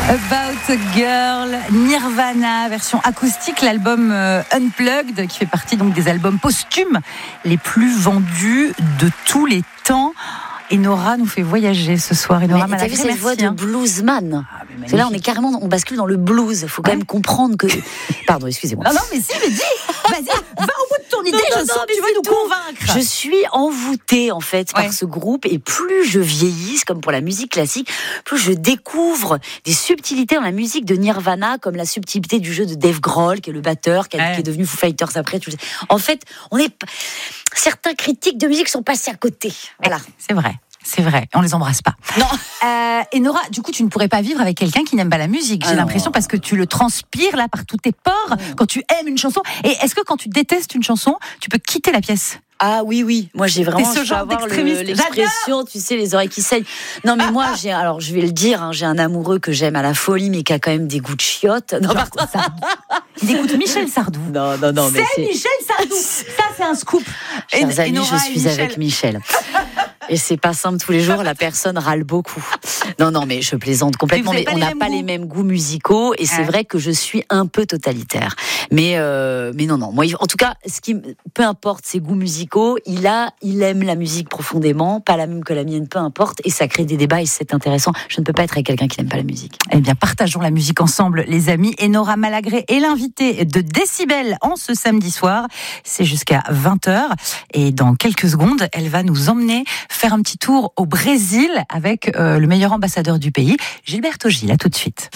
About a Girl, Nirvana, version acoustique, l'album Unplugged, qui fait partie donc des albums posthumes les plus vendus de tous les temps. Et Nora nous fait voyager ce soir. Et Nora T'as vu cette voix de bluesman? Parce que là, on bascule dans le blues. Il faut quand même comprendre que... Pardon, excusez-moi. Non, mais si, mais dis. Vas-y, va au bout de ton idée. Je sens que tu veux nous convaincre. Je suis envoûtée, en fait, par ce groupe. Et plus je vieillis, comme pour la musique classique, plus je découvre des subtilités dans la musique de Nirvana, comme la subtilité du jeu de Dave Grohl, qui est le batteur, qui est devenu Foo Fighters après. En fait, certains critiques de musique sont passés à côté. Voilà. C'est vrai, on les embrasse pas. Non. Et Nora, du coup, tu ne pourrais pas vivre avec quelqu'un qui n'aime pas la musique. J'ai l'impression, parce que tu le transpires là par tous tes pores quand tu aimes une chanson. Et est-ce que quand tu détestes une chanson, tu peux quitter la pièce? Ah oui, moi j'ai vraiment ce genre d'extrémiste. L'expression, tu sais, les oreilles qui saignent. Non mais moi alors je vais le dire, j'ai un amoureux que j'aime à la folie, mais qui a quand même des goûts de chiottes. Non, il écoute Michel Sardou. Non, mais c'est Michel Sardou. Ça c'est un scoop. Chers amis, je suis avec Michel. Et c'est pas simple tous les jours, la personne râle beaucoup. Non, mais je plaisante complètement. Mais on n'a pas les mêmes goûts musicaux, et c'est vrai que je suis un peu totalitaire. Mais non. Moi, en tout cas, peu importe ses goûts musicaux, il aime la musique profondément, pas la même que la mienne, peu importe, et ça crée des débats et c'est intéressant. Je ne peux pas être avec quelqu'un qui n'aime pas la musique. Eh bien, partageons la musique ensemble, les amis. Et Nora Malagré est l'invitée de Décibel en ce samedi soir. C'est jusqu'à 20h. Et dans quelques secondes, elle va nous emmener faire un petit tour au Brésil avec le meilleur ambassadeur du pays, Gilberto Gil. À tout de suite.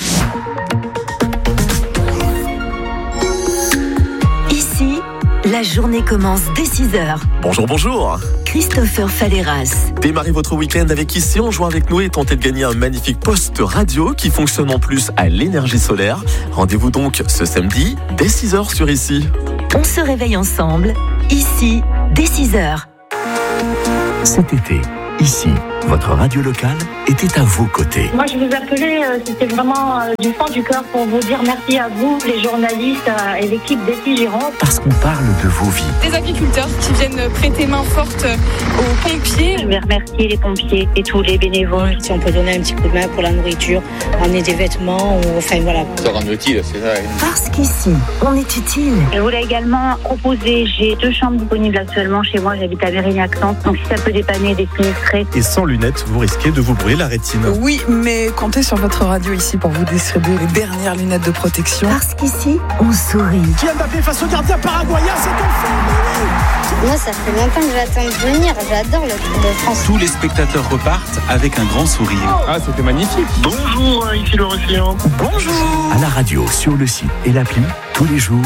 Ici, la journée commence dès 6h. Bonjour. Christopher Falleras. Démarrez votre week-end avec Ici, on joue avec nous et tentez de gagner un magnifique poste radio qui fonctionne en plus à l'énergie solaire. Rendez-vous donc ce samedi dès 6h sur Ici. On se réveille ensemble, ici, dès 6h. Cet été, Ici, votre radio locale était à vos côtés. Moi, je vous appelais, c'était vraiment du fond du cœur pour vous dire merci à vous, les journalistes et l'équipe d'Ici Gironde. Parce qu'on parle de vos vies. Des agriculteurs qui viennent prêter main forte aux pompiers. Je vais remercier les pompiers et tous les bénévoles. Si on peut donner un petit coup de main pour la nourriture, emmener des vêtements, enfin voilà. Ça rend utile, c'est ça. Parce qu'ici, on est utile. Je voulais également proposer, j'ai 2 chambres disponibles actuellement chez moi, j'habite à Mérignac-Centre. Donc si ça peut dépanner des sinistrés. Et sans lunettes, vous risquez de vous brûler la rétine. Oui, mais comptez sur votre radio ici pour vous distribuer les dernières lunettes de protection. Parce qu'ici, on sourit. Kylian Mbappé face au gardien paraguayen, c'est un Moi, ça fait longtemps que j'attends de venir. J'adore le Tour de France. Tous les spectateurs repartent avec un grand sourire. Ah, c'était magnifique. Bonjour, ici le Récillon. Bonjour. À la radio, sur le site et l'appli, tous les jours.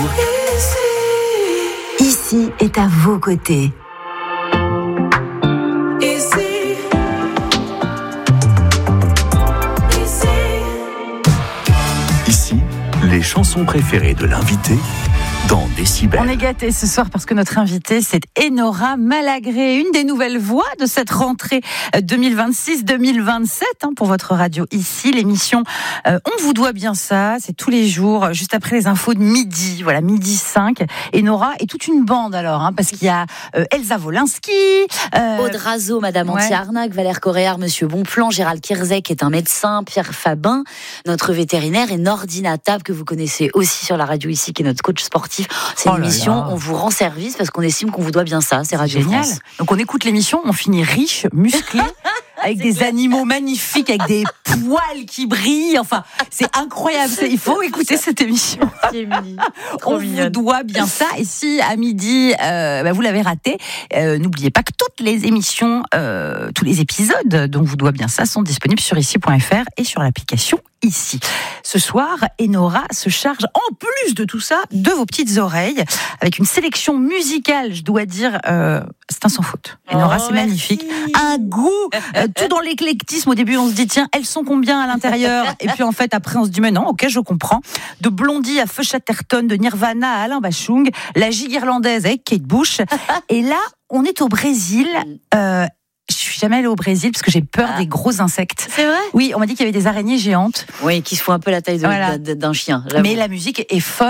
Ici est à vos côtés. Les chansons préférées de l'invité dans Décibel. On est gâtés ce soir parce que notre invitée, c'est Enora Malagré, une des nouvelles voix de cette rentrée 2026-2027 pour votre radio ici. L'émission On vous doit bien ça, c'est tous les jours, juste après les infos de midi, voilà, midi 5. Enora et toute une bande alors, parce qu'il y a Elsa Wolinski, Aude Razo, Madame Anti-Arnaque, Valère Coréard, Monsieur Bonplan, Gérald Kirzek qui est un médecin, Pierre Fabin, notre vétérinaire, et Nordina Tab que vous connaissez aussi sur la radio ici, qui est notre coach sportif. C'est une émission, on vous rend service parce qu'on estime qu'on vous doit bien ça, c'est Radio génial. France. Donc on écoute l'émission, on finit riche, musclé, avec des animaux magnifiques, avec des poils qui brillent, enfin c'est incroyable, il faut écouter cette émission. On vous doit bien ça, et si à midi vous l'avez raté, n'oubliez pas que toutes les émissions, tous les épisodes dont vous doit bien ça sont disponibles sur ici.fr et sur l'application Ici. Ce soir, Enora se charge, en plus de tout ça, de vos petites oreilles, avec une sélection musicale, je dois dire, c'est un sans faute. Enora, c'est magnifique. Un goût, tout dans l'éclectisme. Au début, on se dit, tiens, elles sont combien à l'intérieur? Et puis en fait, après, on se dit, mais non, ok, je comprends. De Blondie à Feu Chatterton, de Nirvana à Alain Bachung, la gigue irlandaise avec Kate Bush. Et là, on est au Brésil. Je suis jamais allée au Brésil parce que j'ai peur des gros insectes. C'est vrai? Oui, on m'a dit qu'il y avait des araignées géantes. Oui, qui se font un peu la taille d'un chien. Mais la musique est folle. Ouais.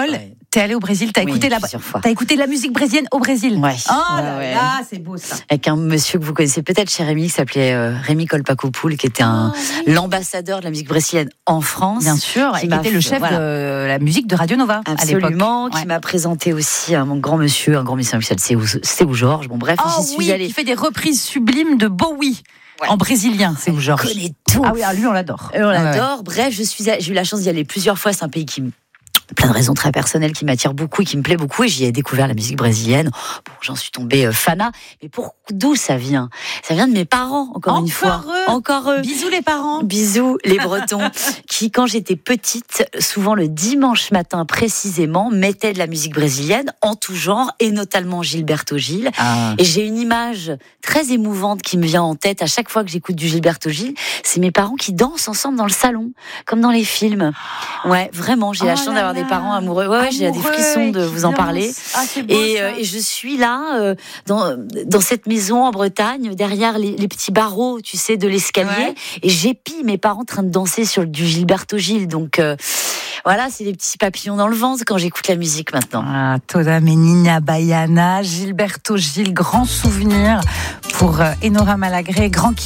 T'es allée au Brésil, t'as écouté la musique brésilienne au Brésil. Ouais. Là, c'est beau ça. Avec un monsieur que vous connaissez peut-être chez Rémi, qui s'appelait Rémi Colpacopoul, qui était l'ambassadeur de la musique brésilienne en France. Bien sûr, et qui était le chef de la musique de Radio Nova. Absolument, qui m'a présenté aussi à mon grand monsieur Michel Seu Georges. Bon, bref, j'y suis allée. Qui fait des reprises sublimes de Bowie. Ouais. En brésilien, c'est où Georges. On connaît tout. Ah oui, lui on l'adore. On l'adore. Bref, j'ai eu la chance d'y aller plusieurs fois. C'est un pays qui plein de raisons très personnelles qui m'attirent beaucoup et qui me plaît beaucoup, et j'y ai découvert la musique brésilienne. Bon, j'en suis tombée fana, mais d'où ça vient ? Ça vient de mes parents, encore une fois. Encore eux. Bisous les parents. Bisous les Bretons, qui quand j'étais petite, souvent le dimanche matin précisément, mettaient de la musique brésilienne en tout genre, et notamment Gilberto Gil. Et j'ai une image très émouvante qui me vient en tête à chaque fois que j'écoute du Gilberto Gil. C'est mes parents qui dansent ensemble dans le salon, comme dans les films. Ouais, vraiment, j'ai la chance d'avoir des parents amoureux. Ouais, j'ai des frissons de vous en parler. Et je suis là, dans cette maison en Bretagne, derrière les petits barreaux, tu sais, de l'escalier, et j'épie mes parents en train de danser sur du Gilberto Gil. Donc voilà, c'est des petits papillons dans le ventre quand j'écoute la musique maintenant. Toda Menina Baiana, Gilberto Gil, grand souvenir pour Enora Malagré, grand